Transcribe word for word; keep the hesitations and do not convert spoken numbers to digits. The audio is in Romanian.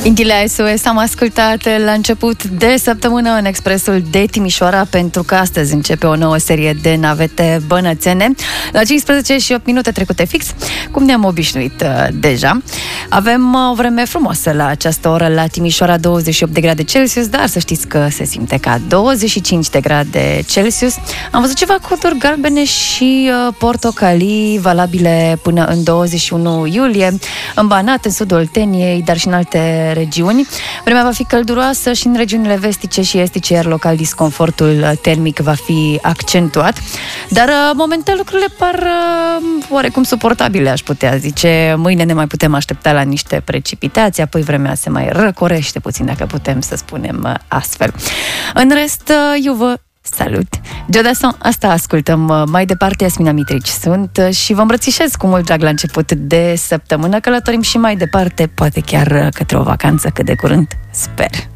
Indile S O S am ascultat la început de săptămână în Expresul de Timișoara, pentru că astăzi începe o nouă serie de navete bănățene la cincisprezece și opt minute trecute fix, cum ne-am obișnuit uh, deja. Avem uh, o vreme frumoasă la această oră la Timișoara, douăzeci și opt de grade Celsius, dar să știți că se simte ca douăzeci și cinci de grade Celsius. Am văzut ceva coduri galbene și uh, portocalii valabile până în douăzeci și unu iulie, în Banat, în sudul Olteniei, dar și în alte regiuni. Vremea va fi călduroasă și în regiunile vestice și estice, iar local disconfortul termic va fi accentuat. Dar momentan lucrurile par uh, oarecum suportabile, aș putea zice. Mâine ne mai putem aștepta la niște precipitații, apoi vremea se mai răcorește puțin, dacă putem să spunem astfel. În rest, eu vă salut! Jodasson, asta ascultăm. Mai departe, Iasmina Mitrici sunt și vă îmbrățișez cu mult drag la început de săptămână. Călătorim și mai departe, poate chiar către o vacanță cât de curând, sper.